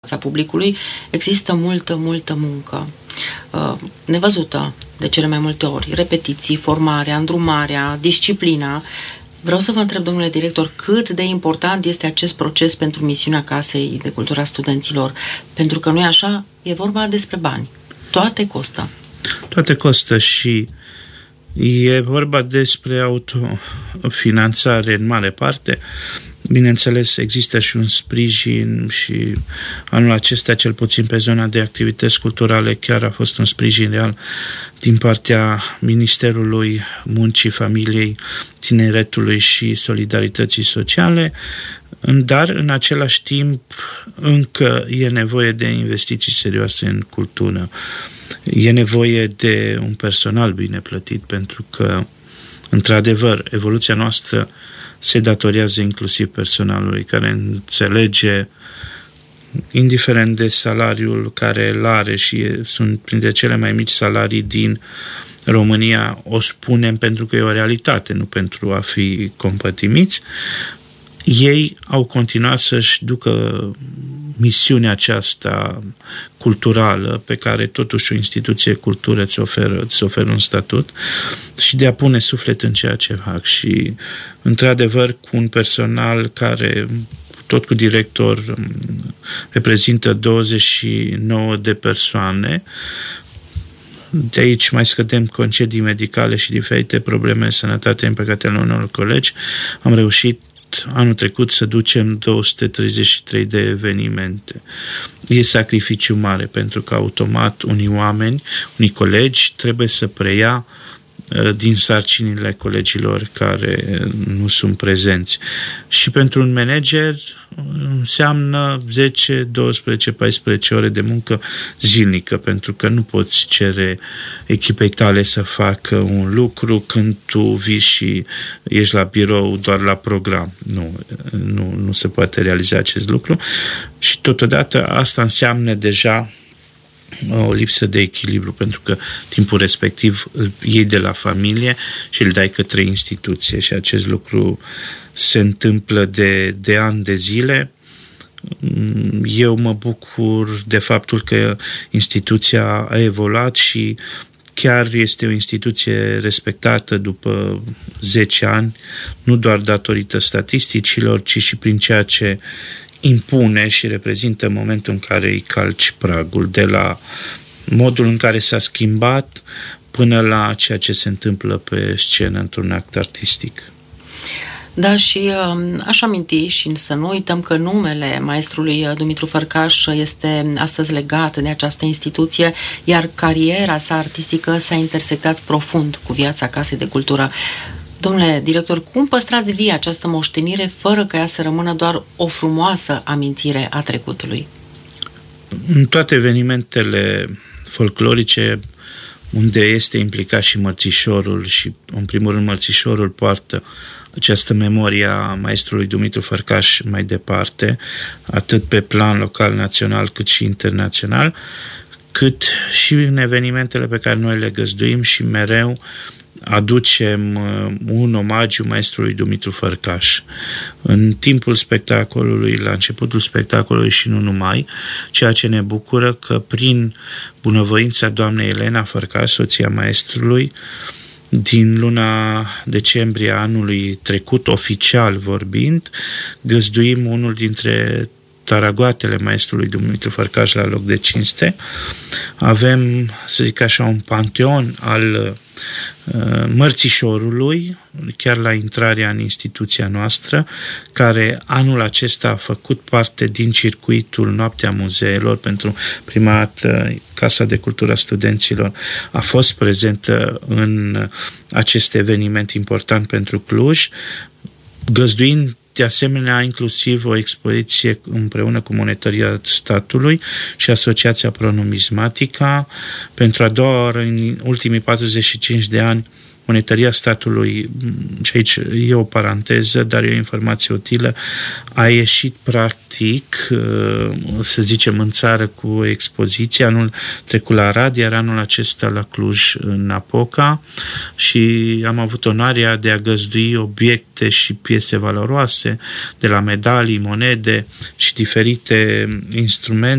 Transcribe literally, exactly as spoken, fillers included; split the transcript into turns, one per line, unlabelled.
publicului, există multă, multă muncă uh, nevăzută de cele mai multe ori. Repetiții, formarea, îndrumarea, disciplina. Vreau să vă întreb, domnule director, cât de important este acest proces pentru misiunea Casei de Cultura Studenților? Pentru că nu e așa, e vorba despre bani. Toate costă.
Toate costă și e vorba despre autofinanțare în mare parte. Bineînțeles, există și un sprijin și anul acesta, cel puțin pe zona de activități culturale, chiar a fost un sprijin real din partea Ministerului Muncii, Familiei, Tineretului și Solidarității Sociale, dar în același timp încă e nevoie de investiții serioase în cultură. E nevoie de un personal bine plătit pentru că, într-adevăr, evoluția noastră se datorează inclusiv personalului care înțelege, indiferent de salariul care îl are și sunt printre cele mai mici salarii din România, o spunem pentru că e o realitate, nu pentru a fi compătimiți, ei au continuat să-și ducă misiunea aceasta culturală pe care totuși o instituție cultură îți oferă, îți oferă un statut și de a pune suflet în ceea ce fac și într-adevăr cu un personal care tot cu director reprezintă douăzeci și nouă de persoane. De aici mai scădem concedii medicale și diferite probleme de sănătate în păcatele unor colegi. Am reușit anul trecut să ducem două sute treizeci și trei de evenimente. E sacrificiu mare pentru că automat unii oameni, unii colegi trebuie să preia din sarcinile colegilor care nu sunt prezenți. Și pentru un manager înseamnă zece, doisprezece, paisprezece ore de muncă zilnică, pentru că nu poți cere echipei tale să facă un lucru când tu vii și ești la birou doar la program. Nu, nu, nu se poate realiza acest lucru și totodată asta înseamnă deja o lipsă de echilibru, pentru că timpul respectiv îl iei de la familie și îl dai către instituție și acest lucru se întâmplă de, de ani de zile. Eu mă bucur de faptul că instituția a evoluat și chiar este o instituție respectată după zece ani, nu doar datorită statisticilor, ci și prin ceea ce impune și reprezintă momentul în care îi calci pragul, de la modul în care s-a schimbat până la ceea ce se întâmplă pe scenă într-un act artistic.
Da, și aș aminti și să nu uităm că numele maestrului Dumitru Fărcaș este astăzi legat de această instituție, iar cariera sa artistică s-a intersectat profund cu viața Casei de Cultură. Domnule director, cum păstrați vie această moștenire fără ca ea să rămână doar o frumoasă amintire a trecutului?
În toate evenimentele folclorice unde este implicat și mărțișorul și, în primul rând, mărțișorul poartă această memorie a maestrului Dumitru Fărcaș mai departe, atât pe plan local, național, cât și internațional, cât și în evenimentele pe care noi le găzduim și mereu aducem un omagiu maestrului Dumitru Fărcaș. În timpul spectacolului, la începutul spectacolului și nu numai, ceea ce ne bucură că prin bunăvoința doamnei Elena Fărcaș, soția maestrului, din luna decembrie anului trecut, oficial vorbind, găzduim unul dintre taragoatele maestrului Dumitru Fărcaș la loc de cinste. Avem, să zic așa, un panteon al uh, mărțișorului, chiar la intrarea în instituția noastră, care anul acesta a făcut parte din circuitul Noaptea Muzeelor. Pentru prima dată Casa de Cultura Studenților a fost prezentă în acest eveniment important pentru Cluj, găzduind de asemenea inclusiv o expoziție împreună cu Monetăria Statului și Asociația Pronumismatica. Pentru a doua oară în ultimii patruzeci și cinci de ani Monetaria statului, și aici e o paranteză, dar e o informație utilă, a ieșit practic, să zicem, în țară cu expoziție, anul trecut la Arad, iar anul acesta la Cluj, în Apoca, și am avut onoarea de a găzdui obiecte și piese valoroase, de la medalii, monede și diferite instrumente